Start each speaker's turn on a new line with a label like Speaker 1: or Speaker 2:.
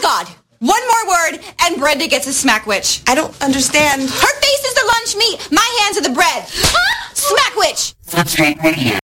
Speaker 1: God. One more word, and Brenda gets a smack witch.
Speaker 2: I don't understand.
Speaker 1: Her face is the lunch meat. My hands are the bread. Smack witch.
Speaker 3: Substrate Radio.